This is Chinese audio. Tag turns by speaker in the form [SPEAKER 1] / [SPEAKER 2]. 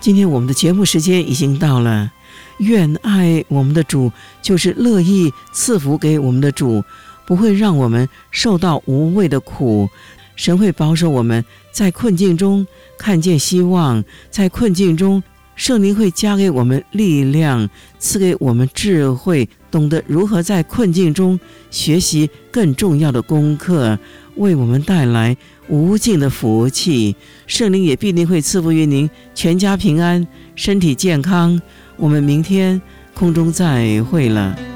[SPEAKER 1] 今天我们的节目时间已经到了，愿爱我们的主就是乐意赐福给我们的主，不会让我们受到无谓的苦。神会保守我们在困境中看见希望，在困境中圣灵会加给我们力量，赐给我们智慧，懂得如何在困境中学习更重要的功课，为我们带来无尽的福气。圣灵也必定会赐福于您全家平安，身体健康。我们明天空中再会了。